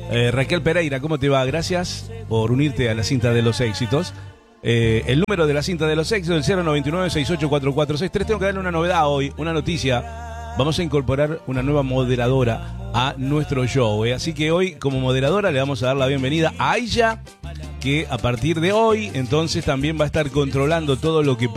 Raquel Pereira, ¿cómo te va? Gracias por unirte a la cinta de los éxitos. El número de la cinta de los éxitos, el 099-684463. Tengo que darle una novedad hoy, una noticia. Vamos a incorporar una nueva moderadora a nuestro show. Así que hoy, como moderadora, le vamos a dar la bienvenida a Aisha, que a partir de hoy, entonces, también va a estar controlando todo lo que pasa